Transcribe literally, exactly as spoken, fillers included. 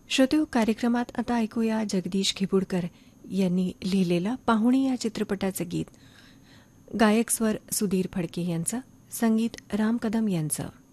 श्रोते कार्यक्रमात आता ऐकूया जगदीश खिपुडकर यांनी लिहिलेला पाहुणी या चित्रपटाचे गीत. गायक स्वर सुधीर फडके यांचं, संगीत राम कदम यांचं.